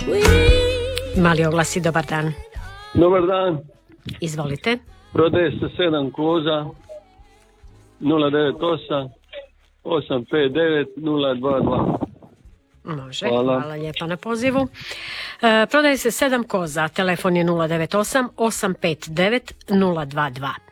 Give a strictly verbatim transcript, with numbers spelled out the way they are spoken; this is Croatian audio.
Mali oglasi, dobar dan. Dobar dan. Izvolite. Prodaje se sedam koza. nula devet osam osam pet devet nula dva dva. Može, hvala, hvala lijepa na pozivu. E, prodaje se sedam koza, telefon je nula devet osam osam pet devet nula dva dva.